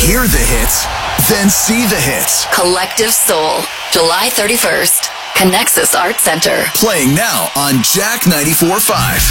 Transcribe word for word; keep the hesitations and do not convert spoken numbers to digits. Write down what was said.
Hear the hits, then see the hits. Collective Soul, July thirty-first, Connexus Art Center. Playing now on Jack ninety-four point five.